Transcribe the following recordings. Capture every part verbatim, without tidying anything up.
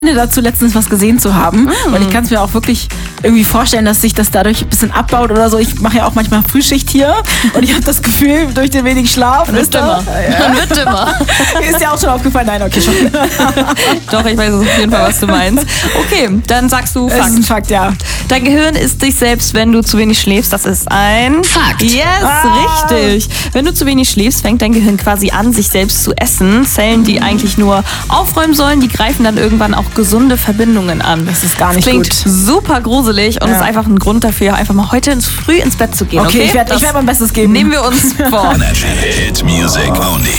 dazu letztens was gesehen zu haben. Mm. Und ich kann es mir auch wirklich irgendwie vorstellen, dass sich das dadurch ein bisschen abbaut oder so. Ich mache ja auch manchmal Frühschicht hier und ich habe das Gefühl, durch den wenigen Schlaf... Man wird dümmer. Ja. Man wird dümmer. Ist dir auch schon aufgefallen? Nein, okay, schon. Doch, ich weiß auf jeden Fall, was du meinst. Okay, dann sagst du Fakt. Das ist ein Fakt, ja. Dein Gehirn isst dich selbst, wenn du zu wenig schläfst. Das ist ein Fakt. Yes, ah. richtig. Wenn du zu wenig schläfst, fängt dein Gehirn quasi an, sich selbst zu essen. Zellen, die eigentlich nur aufräumen sollen, die greifen dann irgendwann auch gesunde Verbindungen an. Das ist gar nicht Klingt gut. super gruselig und Ja. ist einfach ein Grund dafür, einfach mal heute ins früh ins Bett zu gehen. Okay, Okay, ich werde Das werd mein Bestes geben. Nehmen wir uns vor. Energy Hit Music Only.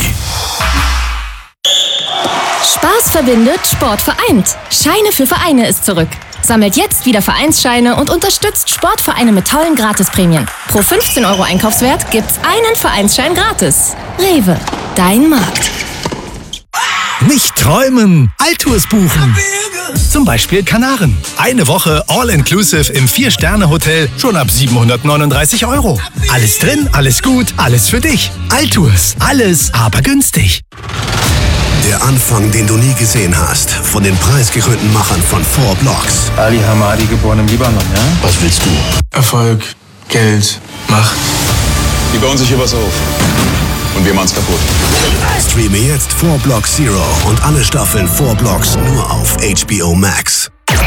Spaß verbindet, Sport vereint. Scheine für Vereine ist zurück. Sammelt jetzt wieder Vereinsscheine und unterstützt Sportvereine mit tollen Gratisprämien. Pro fünfzehn Euro Einkaufswert gibt's einen Vereinsschein gratis. Rewe, dein Markt. Nicht träumen, Altours buchen. Zum Beispiel Kanaren. Eine Woche All-Inclusive im Vier-Sterne-Hotel schon ab siebenhundertneununddreißig Euro. Alles drin, alles gut, alles für dich. Altours, alles aber günstig. Der Anfang, den du nie gesehen hast, von den preisgekrönten Machern von Four Blocks. Ali Hamadi, geboren im Libanon, ja? Was willst du? Erfolg, Geld, Macht. Die bauen sich hier was auf. Und wir machen's kaputt. Streame jetzt Four Blocks Zero und alle Staffeln Four Blocks nur auf H B O Max.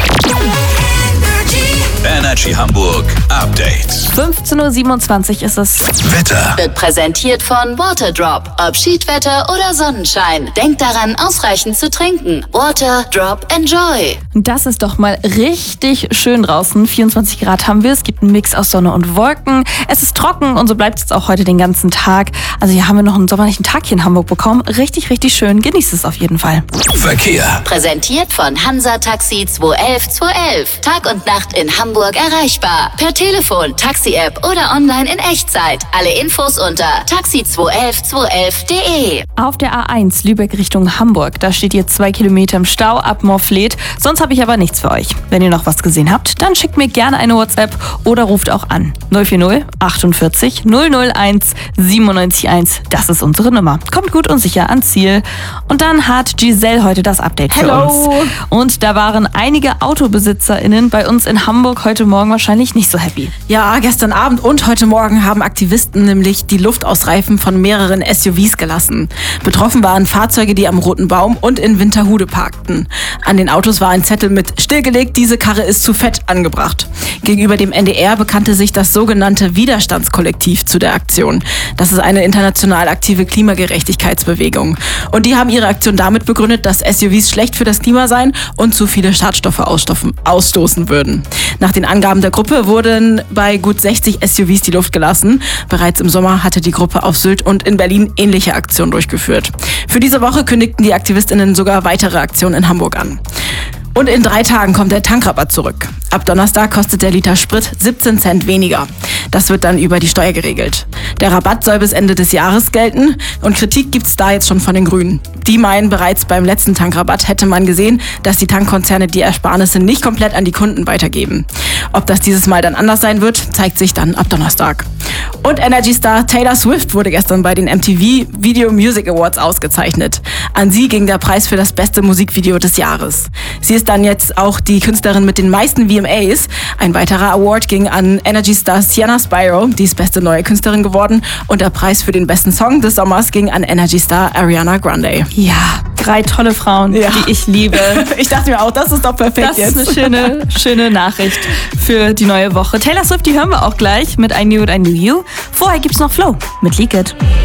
Energy Hamburg Update. fünfzehn Uhr siebenundzwanzig ist es. Wetter. Wird präsentiert von Waterdrop. Ob Schiedwetter oder Sonnenschein. Denkt daran, ausreichend zu trinken. Water, Drop, Enjoy. Das ist doch mal richtig schön draußen. vierundzwanzig Grad haben wir. Es gibt einen Mix aus Sonne und Wolken. Es ist trocken und so bleibt es auch heute den ganzen Tag. Also hier haben wir noch einen sommerlichen Tag hier in Hamburg bekommen. Richtig, richtig schön. Genießt es auf jeden Fall. Verkehr. Präsentiert von Hansa Taxi zwei elf zwei elf. Tag und Nacht in Hamburg erreichbar. Per Telefon, Taxi-App oder online in Echtzeit. Alle Infos unter taxi zwei elf zwei elf punkt de. Auf der A eins Lübeck Richtung Hamburg. Da steht ihr zwei Kilometer im Stau ab Morfleet. Sonst habe ich aber nichts für euch. Wenn ihr noch was gesehen habt, dann schickt mir gerne eine WhatsApp oder ruft auch an. null vier null achtundvierzig null null eins siebenundneunzig eins. Das ist unsere Nummer. Kommt gut und sicher ans Ziel. Und dann hat Giselle heute das Update für Hello. uns. Und da waren einige AutobesitzerInnen bei uns in Hamburg heute Morgen wahrscheinlich nicht so happy. Ja, gestern Abend und heute Morgen haben Aktivisten nämlich die Luft aus Reifen von mehreren S U Vs gelassen. Betroffen waren Fahrzeuge, die am Roten Baum und in Winterhude parkten. An den Autos war ein Zettel mit "Stillgelegt, diese Karre ist zu fett" angebracht. Gegenüber dem N D R bekannte sich das sogenannte Widerstandskollektiv zu der Aktion. Das ist eine international aktive Klimagerechtigkeitsbewegung. Und die haben ihre Aktion damit begründet, dass S U Vs schlecht für das Klima seien und zu viele Schadstoffe ausstoßen würden. Nach den Angaben der Gruppe wurden bei gut sechzig S U Vs die Luft gelassen. Bereits im Sommer hatte die Gruppe auf Sylt und in Berlin ähnliche Aktionen durchgeführt. Für diese Woche kündigten die AktivistInnen sogar weitere Aktionen in Hamburg an. Und in drei Tagen kommt der Tankrabatt zurück. Ab Donnerstag kostet der Liter Sprit siebzehn Cent weniger. Das wird dann über die Steuer geregelt. Der Rabatt soll bis Ende des Jahres gelten und Kritik gibt's da jetzt schon von den Grünen. Die meinen, bereits beim letzten Tankrabatt hätte man gesehen, dass die Tankkonzerne die Ersparnisse nicht komplett an die Kunden weitergeben. Ob das dieses Mal dann anders sein wird, zeigt sich dann ab Donnerstag. Und Energy-Star Taylor Swift wurde gestern bei den M T V Video Music Awards ausgezeichnet. An sie ging der Preis für das beste Musikvideo des Jahres. Sie ist dann jetzt auch die Künstlerin mit den meisten V M As. Ein weiterer Award ging an Energy-Star Sienna Spyro, die ist beste neue Künstlerin geworden. Und der Preis für den besten Song des Sommers ging an Energy-Star Ariana Grande. Ja, drei tolle Frauen, Ja. die ich liebe. Ich dachte mir auch, das ist doch perfekt Das jetzt. ist eine schöne, schöne Nachricht für die neue Woche. Taylor Swift, die hören wir auch gleich mit I Knew It, I Knew You. Vorher gibt's noch Flow mit Leak It.